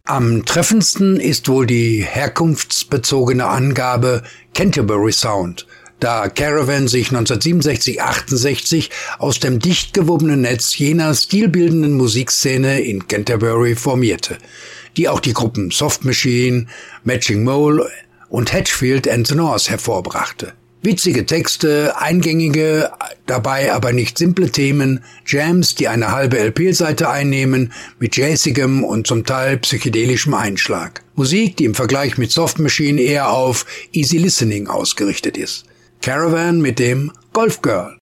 Am treffendsten ist wohl die herkunftsbezogene Angabe Canterbury Sound, da Caravan sich 1967/68 aus dem dicht gewobenen Netz jener stilbildenden Musikszene in Canterbury formierte, die auch die Gruppen Soft Machine, Matching Mole und Hatchfield and the North hervorbrachte. Witzige Texte, eingängige, dabei aber nicht simple Themen, Jams, die eine halbe LP-Seite einnehmen, mit jazzigem und zum Teil psychedelischem Einschlag. Musik, die im Vergleich mit Soft Machine eher auf Easy Listening ausgerichtet ist. Caravan mit dem Golf Girl.